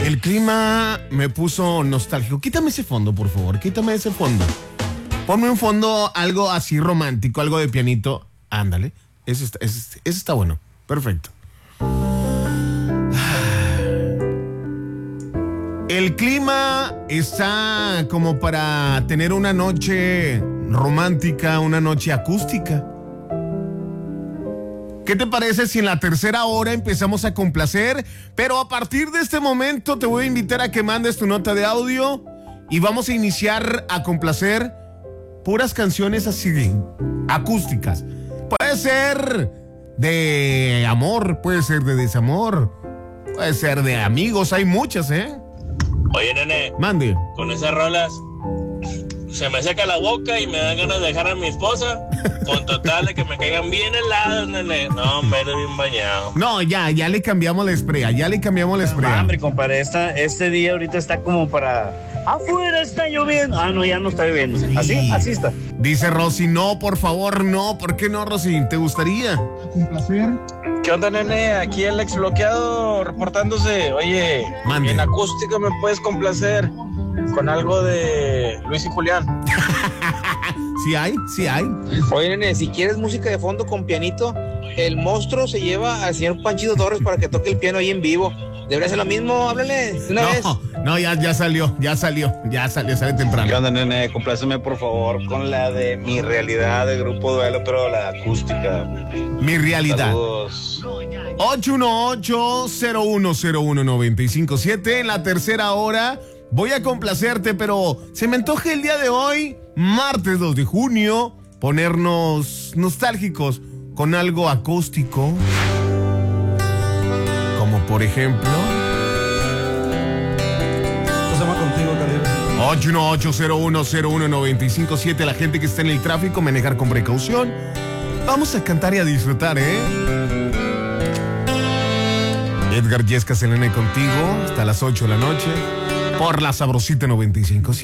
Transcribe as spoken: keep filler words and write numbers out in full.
El clima me puso nostálgico. Quítame ese fondo, por favor. Quítame ese fondo. Ponme un fondo, algo así romántico, algo de pianito. Ándale. Ese está, ese, ese está bueno. Perfecto. El clima está como para tener una noche romántica, una noche acústica. ¿Qué te parece si en la tercera hora empezamos a complacer? Pero a partir de este momento te voy a invitar a que mandes tu nota de audio y vamos a iniciar a complacer puras canciones así, acústicas. Puede ser de amor, puede ser de desamor, puede ser de amigos, hay muchas, ¿eh? Oye, nene. Mande. Con esas rolas se me seca la boca y me dan ganas de dejar a mi esposa con total de que me caigan bien heladas, nene. No, hombre, eres bien bañado. No, ya, ya le cambiamos la sprea, ya le cambiamos la sprea. No, hombre, compadre, esta, este día ahorita está como para... Afuera está lloviendo. Ah, no, ya no está lloviendo. Así, así está. Dice Rosy, no, por favor, no. ¿Por qué no, Rosy? ¿Te gustaría? Complacer. ¿Qué onda, nene? Aquí el ex bloqueado reportándose. Oye, Mande. En acústica me puedes complacer con algo de Luis y Julián. Sí hay, sí hay. Oye, nene, si quieres música de fondo con pianito, el monstruo se lleva al señor Panchito Torres para que toque el piano ahí en vivo. Debería ser lo mismo, háblale de una no, vez. No, ya, ya salió, ya salió, ya salió, sale temprano. ¿Qué onda, nene? Compláceme, por favor, con la de Mi Realidad de Grupo Duelo, pero la acústica. Mi Realidad. Saludos. ocho uno ocho, cero uno cero uno, nueve cinco siete. En la tercera hora voy a complacerte, pero se me antoja el día de hoy, martes dos de junio, ponernos nostálgicos con algo acústico. Como por ejemplo... ocho uno ocho, cero uno cero uno, nueve cinco siete. La gente que está en el tráfico, manejar con precaución. Vamos a cantar y a disfrutar, ¿eh? Edgar Yesca Selene contigo hasta las ocho de la noche por la Sabrosita noventa y cinco punto siete.